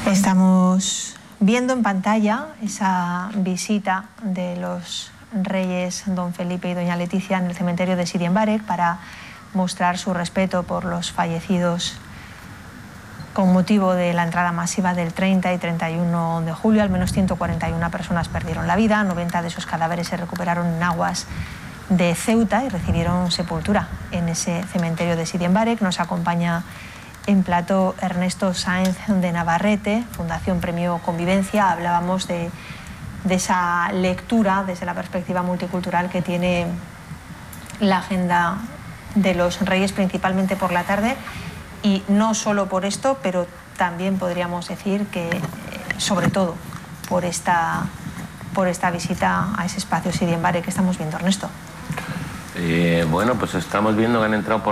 Estamos viendo en pantalla esa visita de los reyes don Felipe y doña Leticia en el cementerio de Sidi Mbarek para mostrar su respeto por los fallecidos con motivo de la entrada masiva del 30 y 31 de julio. Al menos 141 personas perdieron la vida, 90 de esos cadáveres se recuperaron en aguas de Ceuta y recibieron sepultura en ese cementerio de Sidi Mbarek. Nos acompaña en plató Ernesto Sáenz de Navarrete, Fundación Premio Convivencia. Hablábamos de esa lectura desde la perspectiva multicultural que tiene la agenda de los reyes, principalmente por la tarde, y no solo por esto, pero también podríamos decir que sobre todo por esta visita a ese espacio Sidi Mbarek que estamos viendo, Ernesto. Bueno, pues estamos viendo que han entrado por